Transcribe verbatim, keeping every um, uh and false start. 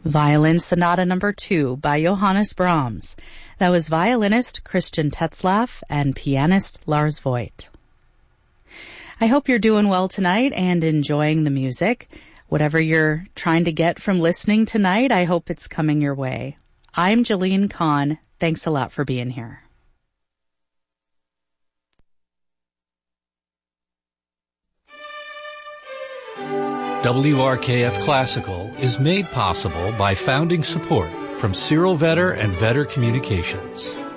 Violin Sonata Number two by Johannes Brahms. That was violinist Christian Tetzlaff and pianist Lars Voigt. I hope you're doing well tonight and enjoying the music. Whatever you're trying to get from listening tonight, I hope it's coming your way. I'm Jolene Kahn. Thanks a lot for being here. W R K F Classical is made possible by founding support from Cyril Vetter and Vetter Communications.